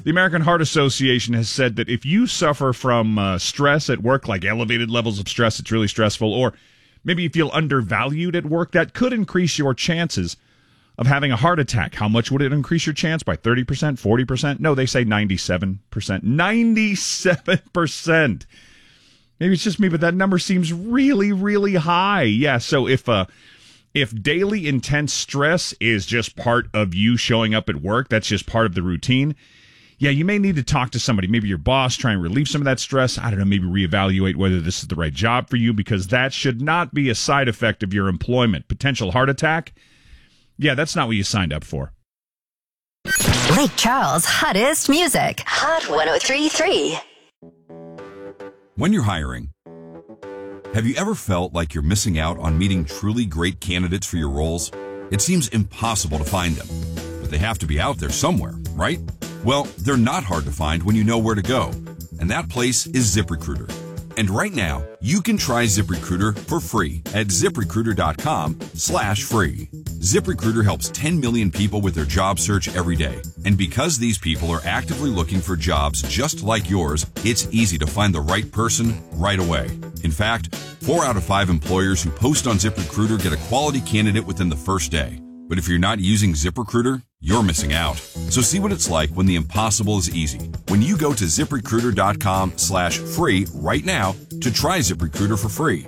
The American Heart Association has said that if you suffer from stress at work, like elevated levels of stress, it's really stressful, or maybe you feel undervalued at work, that could increase your chances of having a heart attack. How much would it increase your chance? By 30%, 40%? No, they say 97%. 97%. Maybe it's just me, but that number seems really, really high. Yeah, so if daily intense stress is just part of you showing up at work, that's just part of the routine, yeah, you may need to talk to somebody, maybe your boss, try and relieve some of that stress. I don't know, maybe reevaluate whether this is the right job for you, because that should not be a side effect of your employment. Potential heart attack? Yeah, that's not what you signed up for. Lake Charles' hottest music. Hot 103.3. When you're hiring, have you ever felt like you're missing out on meeting truly great candidates for your roles? It seems impossible to find them, but they have to be out there somewhere, right? Well, they're not hard to find when you know where to go, and that place is ZipRecruiter. And right now, you can try ZipRecruiter for free at ZipRecruiter.com/free. ZipRecruiter helps 10 million people with their job search every day. And because these people are actively looking for jobs just like yours, it's easy to find the right person right away. In fact, 4 out of 5 employers who post on ZipRecruiter get a quality candidate within the first day. But if you're not using ZipRecruiter, you're missing out. So see what it's like when the impossible is easy. When you go to ZipRecruiter.com/free right now to try ZipRecruiter for free.